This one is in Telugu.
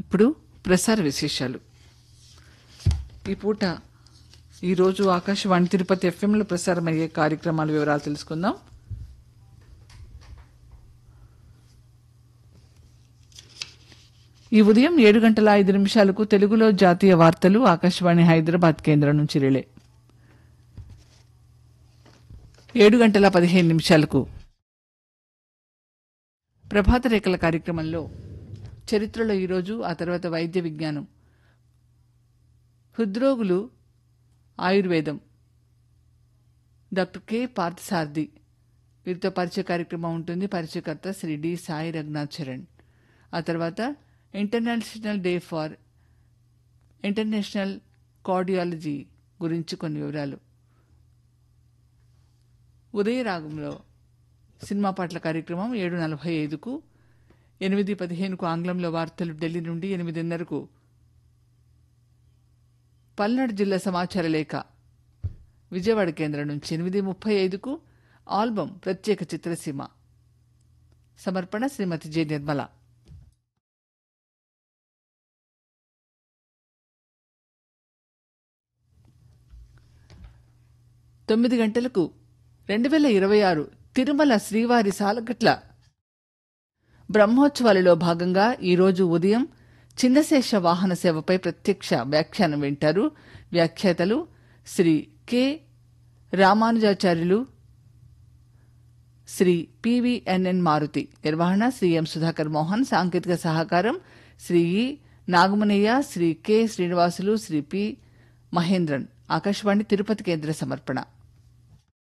ఇప్పుడు ప్రసార విశేషాలు. ఈ పూట ఈరోజు ఆకాశవాణి తిరుపతి ఎఫ్ఎంలో ప్రసారమయ్యే కార్యక్రమాల వివరాలు తెలుసుకుందాం. ఈ ఉదయం 7:05 తెలుగులో జాతీయ వార్తలు ఆకాశవాణి హైదరాబాద్ కేంద్రం నుంచి రిలే. 7:15 ప్రభాత రేఖల కార్యక్రమంలో చరిత్రలో ఈరోజు, ఆ తర్వాత వైద్య విజ్ఞానం, హృద్రోగులు, ఆయుర్వేదం, డాక్టర్ కె పార్థసారథి వీరితో పరిచయ కార్యక్రమం ఉంటుంది. పరిచయకర్త శ్రీ డి సాయి రఘునాథ్ చరణ్. ఆ తర్వాత international day for international cardiology గురించి కొన్ని వివరాలు. ఉదయరాగంలో సినిమా పాటల కార్యక్రమం 7:45, 8:15 ఆంగ్లంలో వార్తలు ఢిల్లీ నుండి, 8:30 పల్నాడు జిల్లా సమాచార లేఖ విజయవాడ కేంద్రం నుంచి, 8:35 ఆల్బమ్ ప్రత్యేక చిత్రసీమ. సమర్పణ శ్రీమతి జె నిర్మల. 9 2026 తిరుమల శ్రీవారి సాలగట్ల బ్రహ్మోత్సవాలలో భాగంగా ఈరోజు ఉదయం చిన్నశేష వాహన సేవపై ప్రత్యక్ష వ్యాఖ్యానం వింటారు. వ్యాఖ్యాతలు శ్రీ కె రామానుజాచార్యులు, శ్రీ పివిఎన్ఎన్ మారుతి. నిర్వహణ శ్రీ ఎం సుధాకర్ మోహన్. సాంకేతిక సహకారం శ్రీ ఇ నాగమనయ్య, శ్రీ కె శ్రీనివాసులు, శ్రీ పి మహేంద్రన్. ఆకాశవాణి తిరుపతి కేంద్ర సమర్పణ.